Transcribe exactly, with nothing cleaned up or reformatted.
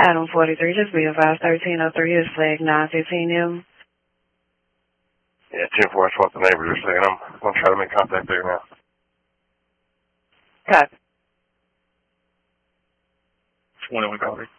Item forty-three, just be advised, thirteen oh three is flag nine fifteen M. Yeah, ten four, I swapped the neighbor just a second. I'm going to try to make contact there now. Copy. twenty-one, copy.